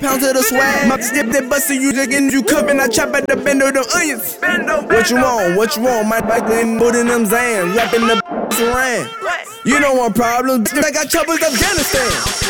pounds of the swag. My step that bustin' you jiggin', you cookin', I chop at the bend of them onions. What you want? What you want? My bike in putting them Zans, wrapping the around. You don't want problems, I got choppers Afghanistan.